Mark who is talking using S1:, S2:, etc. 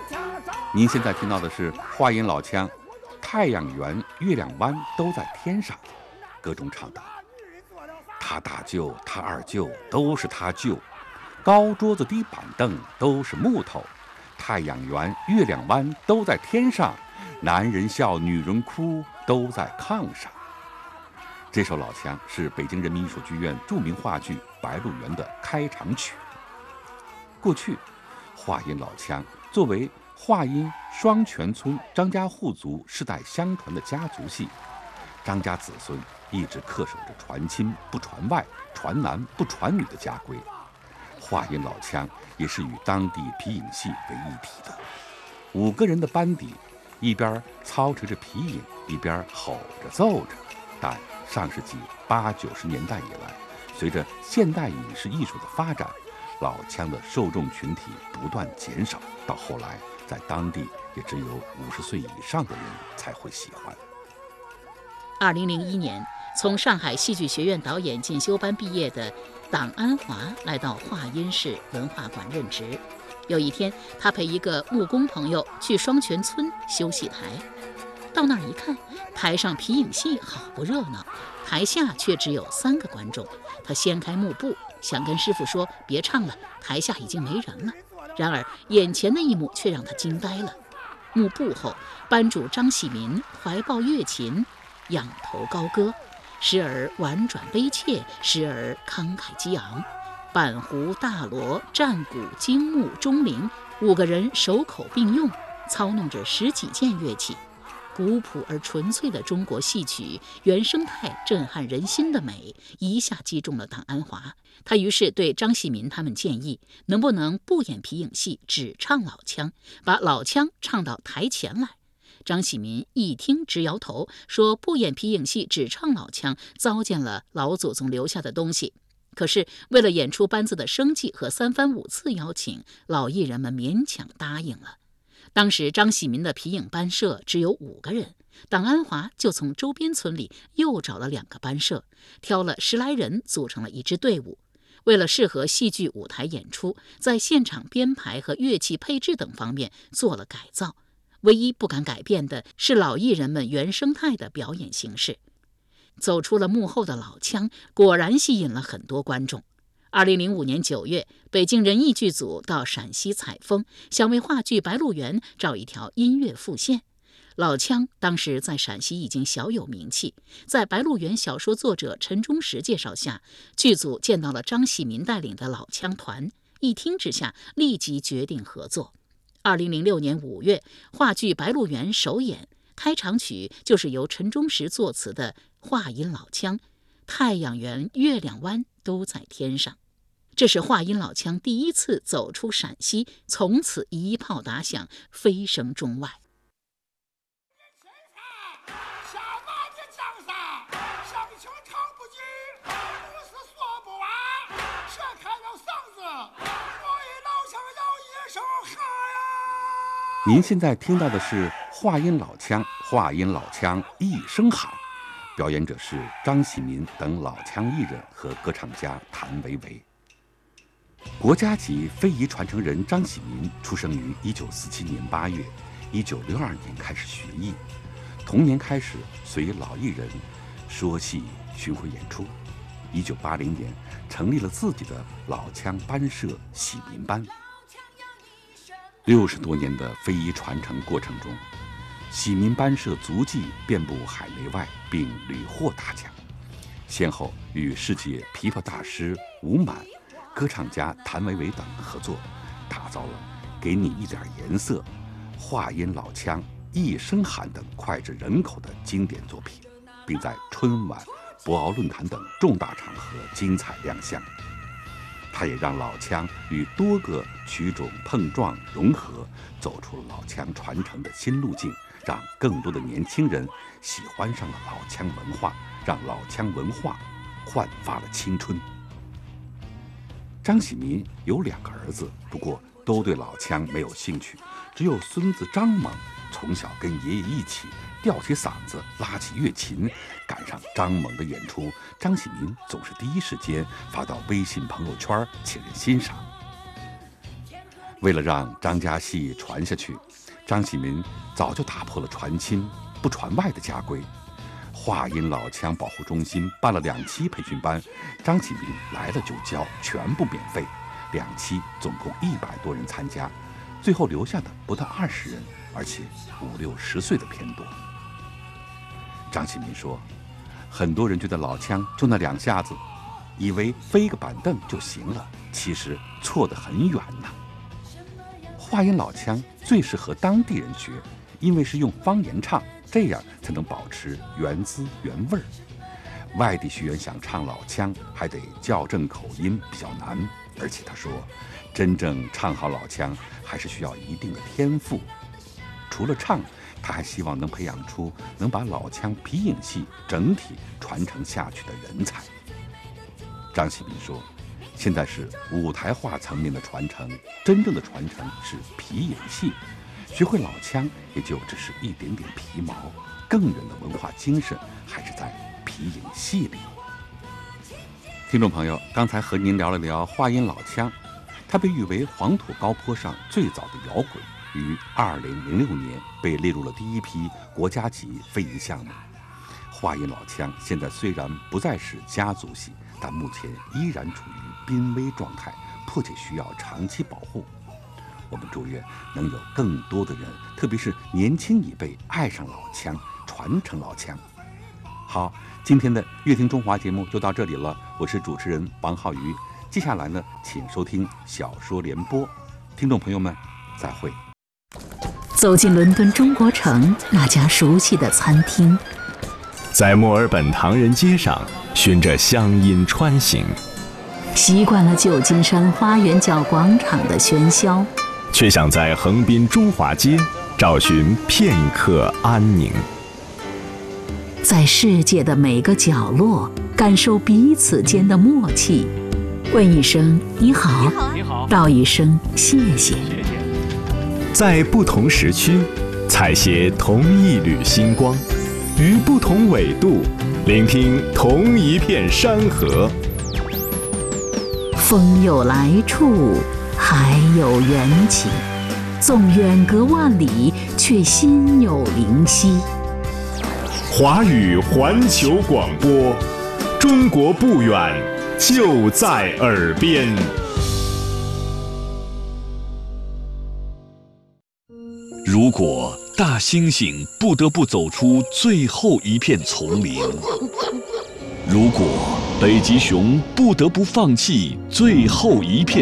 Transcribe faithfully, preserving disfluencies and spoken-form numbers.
S1: 您现在听到的是话音老腔，太阳圆、月亮弯都在天上，歌中唱道：他大舅、他二舅都是他舅，高桌子低板凳都是木头，太阳圆、月亮弯都在天上，男人笑，女人哭，都在炕上。这首老腔是北京人民艺术剧院著名话剧《白鹿原》的开场曲。过去，话音老腔作为话音双泉村张家户族世代相传的家族戏，张家子孙一直恪守着传亲不传外、传男不传女的家规。话音老腔也是与当地皮影戏为一体的，五个人的班底，一边操持着皮影，一边吼着奏着。但上世纪八九十年代以来，随着现代影视艺术的发展，老腔的受众群体不断减少，到后来在当地也只有五十岁以上的人才会喜欢。
S2: 二零零一年，从上海戏剧学院导演进修班毕业的党安华来到华阴市文化馆任职。有一天，他陪一个木工朋友去双泉村修戏台。到那儿一看，台上皮影戏好不热闹，台下却只有三个观众。他掀开幕布，想跟师傅说别唱了，台下已经没人了。然而眼前的一幕却让他惊呆了。幕布后，班主张喜民怀抱乐琴，仰头高歌，时而婉转悲切，时而慷慨激昂。板胡、大锣、战鼓、京木、钟铃，五个人手口并用，操弄着十几件乐器。古朴而纯粹的中国戏曲原生态震撼人心的美一下击中了党安华。他于是对张喜民他们建议，能不能不演皮影戏，只唱老腔，把老腔唱到台前来。张喜民一听直摇头，说不演皮影戏，只唱老腔，糟践了老祖宗留下的东西。可是为了演出班子的生计和三番五次邀请，老艺人们勉强答应了。当时张喜民的皮影班社只有五个人，党安华就从周边村里又找了两个班社，挑了十来人组成了一支队伍。为了适合戏剧舞台演出，在现场编排和乐器配置等方面做了改造，唯一不敢改变的是老艺人们原生态的表演形式。走出了幕后的老腔，果然吸引了很多观众。二零零五年九月，北京人艺剧组到陕西采风，想为话剧《白鹿原》找一条音乐副线。老腔当时在陕西已经小有名气，在《白鹿原》小说作者陈忠实介绍下，剧组见到了张喜民带领的老腔团，一听之下立即决定合作。二零零六年五月，话剧《白鹿原》首演，开场曲就是由陈忠实作词的话音老腔，太阳圆，月亮弯，都在天上。这是话音老腔第一次走出陕西，从此一炮打响，飞升中外。
S1: 您现在听到的是话音老腔，话音老腔一声喊，表演者是张喜民等老腔艺人和歌唱家谭维维。国家级非遗传承人张喜民出生于一九四七年八月，一九六二年开始学艺，同年开始随老艺人说戏巡回演出。一九八零年成立了自己的老腔班社喜民班。六十多年的非遗传承过程中，喜民班社足迹遍布海内外，并屡获大奖，先后与世界琵琶大师吴满、歌唱家谭维维等合作，打造了《给你一点颜色》、话音老腔、一声喊等脍炙人口的经典作品，并在春晚、博鳌论坛等重大场合精彩亮相。他也让老腔与多个曲种碰撞融合，走出了老腔传承的新路径，让更多的年轻人喜欢上了老腔文化，让老腔文化焕发了青春。张喜民有两个儿子，不过都对老腔没有兴趣，只有孙子张猛从小跟爷爷一起吊起嗓子，拉起乐琴。赶上张猛的演出，张喜民总是第一时间发到微信朋友圈，请人欣赏。 为了让张家戏传下去，张喜民早就打破了传亲不传外的家规。话音老腔保护中心办了两期培训班，张喜民来了就教，全部免费。两期总共一百多人参加，最后留下的不到二十人，而且五六十岁的偏多。张喜民说，很多人觉得老腔就那两下子，以为飞个板凳就行了，其实错得很远呢。话音老腔最适合当地人学，因为是用方言唱，这样才能保持原汁原味儿。外地学员想唱老腔，还得校正口音，比较难。而且他说，真正唱好老腔还是需要一定的天赋。除了唱，他还希望能培养出能把老腔皮影戏整体传承下去的人才。张喜民说，现在是舞台化层面的传承，真正的传承是皮影戏。学会老腔也就只是一点点皮毛，更远的文化精神还是在皮影戏里。听众朋友，刚才和您聊了聊话音老腔，它被誉为黄土高坡上最早的摇滚，于二零零六年被列入了第一批国家级非遗项目。话音老腔现在虽然不再是家族戏，但目前依然处于濒危状态，迫切需要长期保护。我们祝愿能有更多的人，特别是年轻一辈爱上老腔，传承老腔。好，今天的乐听中华节目就到这里了，我是主持人王浩宇。接下来呢，请收听小说联播，听众朋友们，再会。
S2: 走进伦敦中国城那家熟悉的餐厅，
S3: 在墨尔本唐人街上循着乡音穿行，
S2: 习惯了旧金山花园角广场的喧嚣，
S3: 却想在横滨中华街找寻片刻安宁。
S2: 在世界的每个角落感受彼此间的默契，问一声你好，
S4: 你好，
S2: 道一声谢谢。
S4: 谢谢。
S3: 在不同时区采撷同一缕星光，于不同纬度聆听同一片山河。
S2: 风有来处，海有缘起，纵远隔万里，却心有灵犀。
S3: 华语环球广播，中国不远，就在耳边。
S5: 如果大猩猩不得不走出最后一片丛林，如果北极熊不得不放弃最后一片